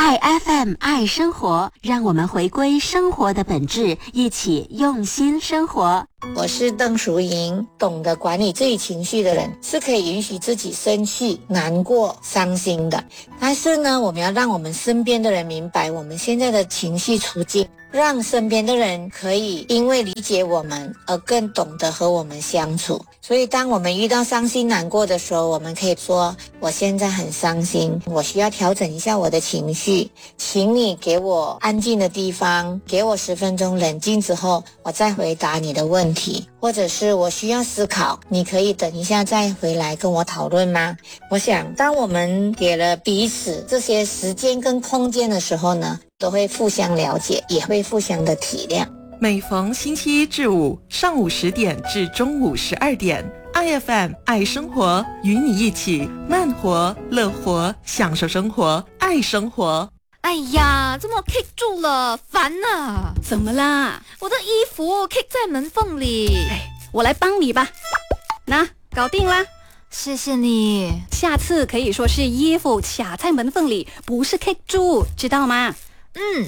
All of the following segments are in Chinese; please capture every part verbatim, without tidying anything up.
爱 F M 爱生活，让我们回归生活的本质，一起用心生活。 我是邓淑莹，懂得管理自己情绪的人是可以允许自己生气、难过、伤心的。但是呢，我们要让我们身边的人明白我们现在的情绪处境，让身边的人可以因为理解我们而更懂得和我们相处。所以当我们遇到伤心难过的时候，我们可以说，我现在很伤心，我需要调整一下我的情绪，请你给我安静的地方，给我十分钟冷静之后，我再回答你的问题。或者是我需要思考，你可以等一下再回来跟我讨论吗？我想当我们给了彼此这些时间跟空间的时候呢，都会互相了解，也会互相的体谅。 每逢星期一至五上午十点至中午十二点， I F M 爱生活，与你一起慢活乐活，享受生活，爱生活。 哎呀，怎么 kick 住了，烦啊！ 怎么啦？ 我的衣服 kick 在门缝里。 哎，我来帮你吧。那搞定啦， 谢谢你。 下次可以说是衣服卡在门缝里，不是 kick 住，知道吗？ 嗯。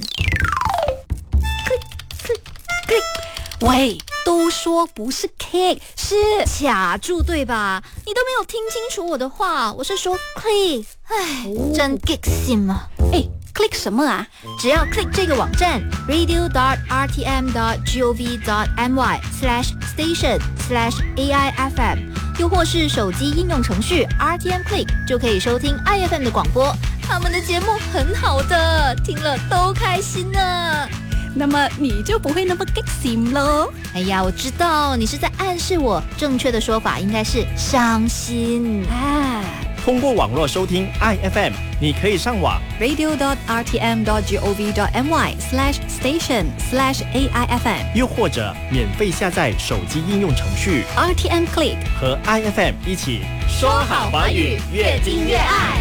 click click click。喂，都说不是 kick， 是卡住对吧？你都没有听清楚我的话，我是说 click。哎，哦、真 kick 心啊！ 哎。click 什么啊？ 只要 click 这个网站 radio dot r t m dot gov dot my slash station slash a i f m， 又或是手机应用程序 R T M Click 就可以收听 I F M 的广播。他们的节目很好的，听了都开心呢。 那么你就不会那么 kick 心咯。 哎呀，我知道你是在暗示我，正确的说法应该是伤心啊。 通过网络收听 I F M， 你可以上网 radio dot r t m dot gov dot my slash station slash a i f m， 又或者免费下载手机应用程序 R T M Click， 和 I F M 一起说好华语，越听越爱。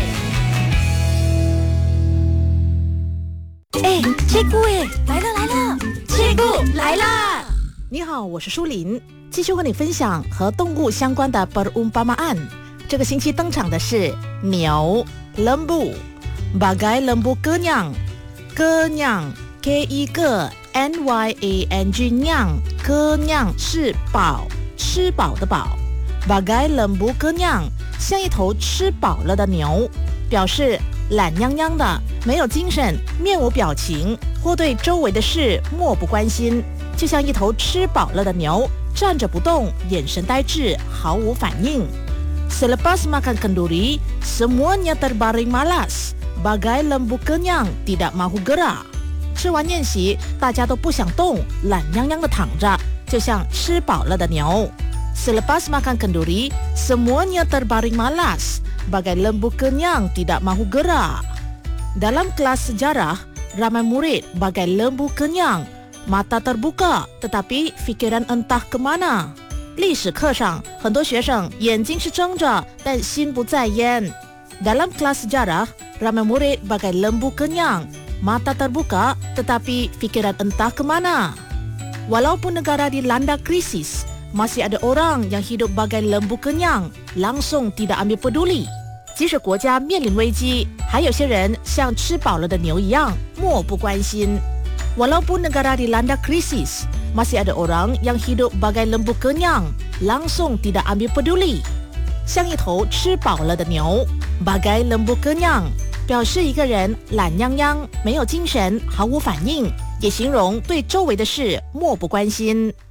哎，切姑哎，来了来了， 切姑来啦！ 你好，我是舒琳，继续和你分享和动物相关的 perumpamaan。这个星期登场的是牛 lembu bagai lembu kenyang kenyang k e g n y a n g nyang kenyang 是饱，吃饱的饱。bagai lembu kenyang 像一头吃饱了的牛，表示懒洋洋的，没有精神，面无表情，或对周围的事漠不关心，就像一头吃饱了的牛，站着不动，眼神呆滞，毫无反应。Selepas makan kenduri, semuanya terbaring malas, bagai lembu kenyang tidak mahu gerak。吃完宴席，大家都不想动，懒洋洋地躺着，就像吃饱了的牛。Selepas makan kenduri, semuanya terbaring malas, bagai lembu kenyang tidak mahu gerak。Dalam kelas sejarah, ramai murid bagai lembu kenyang, mata terbuka, tetapi fikiran entah ke mana。历史课上，很多学生眼睛是睁着，但心不在焉。Dalam kelas sejarah, ramai murid bagai lembu kenyang, mata terbuka, tetapi fikiran entah ke mana. Walaupun negara dilanda krisis, masih ada orang yang hidup bagai lembu kenyang, langsung tidak ambil peduli。即使国家面临危机，还有些人像吃饱了的牛一样，漠不关心。Walaupun negara dilanda krisis, masih ada orang yang hidup bagai lembu kenyang, langsung tidak ambil peduli。像一头吃饱了的牛 bagai lembu kenyang 表示一个人懒洋洋，没有精神，毫无反应，也形容对周围的事漠不关心。